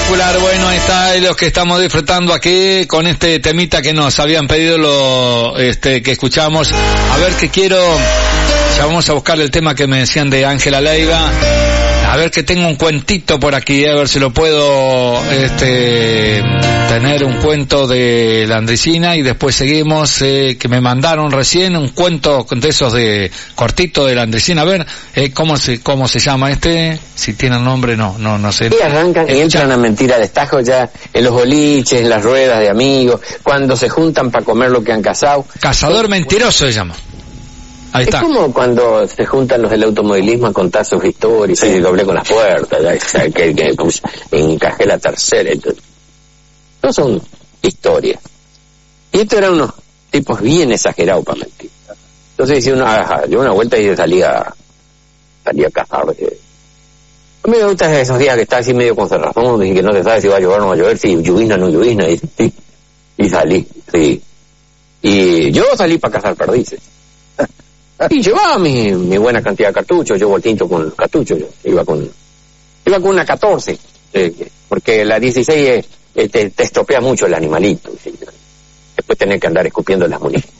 espectacular. Bueno, ahí está los que estamos disfrutando aquí con este temita que nos habían pedido que escuchamos. A ver, que quiero, ya vamos a buscar el tema que me decían de Ángela Leiva. A ver, que tengo un cuentito por aquí, a ver si lo puedo tener, un cuento de la Andresina, y después seguimos, que me mandaron recién un cuento de esos de cortito de la Andresina. A ver, ¿cómo se llama si tiene el nombre, no sé. Y arrancan y entran a mentir a destajo ya en los boliches, en las ruedas de amigos, cuando se juntan para comer lo que han cazado. Cazador mentiroso se llama. Ahí está. Es como cuando se juntan los del automovilismo a contar sus historias, sí. Y doblé con las puertas, que encajé la tercera. Entonces, no son historias. Y estos eran unos tipos bien exagerados para mentir. Entonces hice una vuelta y salía a cazar. A mí me gustan esos días que está así medio con cerrazón, y que no se sabe si va a llover o no va a llover, si llovizna o no llovizna, y salí, sí. Y yo salí para cazar perdices. Y llevaba mi buena cantidad de cartuchos, yo tinto con cartuchos, yo iba con una 14, porque la 16 te estropea mucho el animalito, ¿sí? Después tener que andar escupiendo las municiones.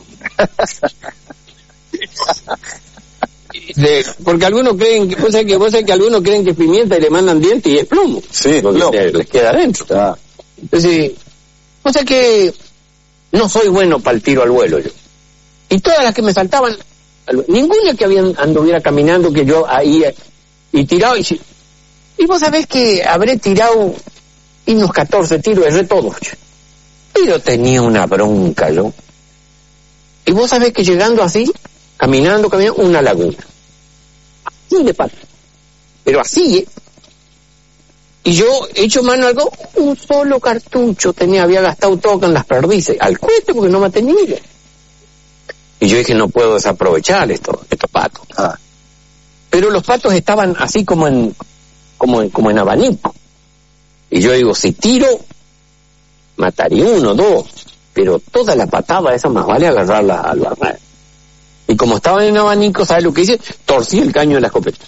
Porque algunos creen que, vos sabés que algunos creen que es pimienta y le mandan dientes y es plomo. Sí, porque les queda adentro. Ah. Entonces, vos sabés que no soy bueno para el tiro al vuelo yo. Y todas las que me saltaban, ninguna que anduviera caminando que yo ahí y tirado y vos sabés que habré tirado unos 14 tiros, erré todos. Pero tenía una bronca yo. Y vos sabés que llegando así, caminando, una laguna. Así de pato. Pero así, Y yo he hecho mano algo, un solo cartucho había gastado todo con las perdices, al cohete porque no me tenía. Y yo dije, no puedo desaprovechar estos patos. Ah. Pero los patos estaban así como en abanico. Y yo digo, si tiro, mataría 1, 2, pero toda la patada esa más vale agarrarla al barral. Y como estaban en abanico, ¿sabes lo que hice? Torcí el caño de la escopeta.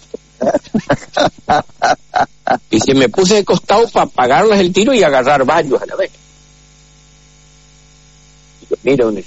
Y se me puse de costado para apagarles el tiro y agarrar varios a la vez. Y yo, mira,